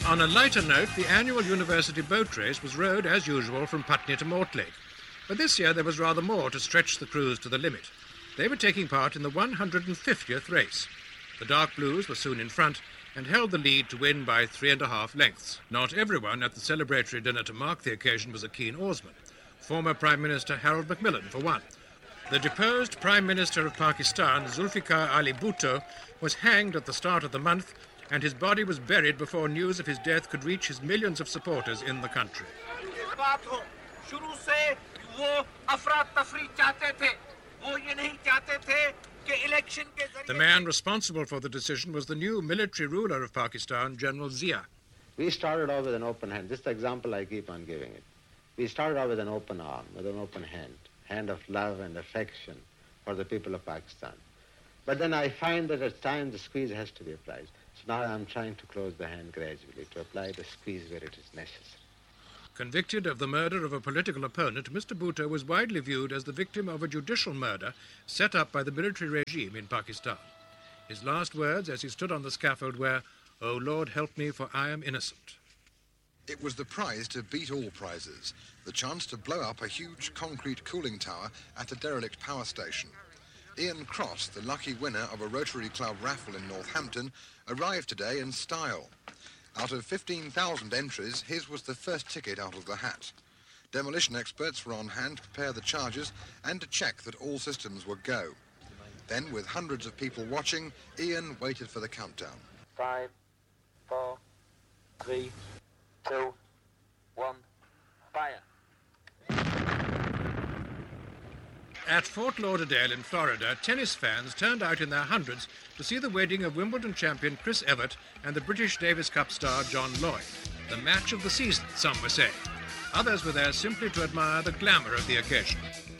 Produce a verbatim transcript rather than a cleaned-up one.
On a lighter note, the annual university boat race was rowed as usual from Putney to Mortlake. But this year there was rather more to stretch the crews to the limit. They were taking part in the one hundred fiftieth race. The Dark Blues were soon in front and held the lead to win by three and a half lengths. Not everyone at the celebratory dinner to mark the occasion was a keen oarsman. Former Prime Minister Harold Macmillan, for one. The deposed Prime Minister of Pakistan, Zulfikar Ali Bhutto, was hanged at the start of the month, and his body was buried before news of his death could reach his millions of supporters in the country. The man responsible for the decision was the new military ruler of Pakistan, General Zia. We started off with an open hand. This is the example I keep on giving it. We started off with an open arm, with an open hand, hand of love and affection for the people of Pakistan. But then I find that at times the squeeze has to be applied. So now I'm trying to close the hand gradually, to apply the squeeze where it is necessary. Convicted of the murder of a political opponent, Mister Bhutto was widely viewed as the victim of a judicial murder set up by the military regime in Pakistan. His last words as he stood on the scaffold were, "O Lord, help me, for I am innocent." It was the prize to beat all prizes, the chance to blow up a huge concrete cooling tower at a derelict power station. Ian Cross, the lucky winner of a Rotary Club raffle in Northampton, arrived today in style. Out of fifteen thousand entries, his was the first ticket out of the hat. Demolition experts were on hand to prepare the charges and to check that all systems were go. Then, with hundreds of people watching, Ian waited for the countdown. Five, four, three, two, one, fire. At Fort Lauderdale in Florida, tennis fans turned out in their hundreds to see the wedding of Wimbledon champion Chris Evert and the British Davis Cup star John Lloyd. The match of the season, some were saying. Others were there simply to admire the glamour of the occasion.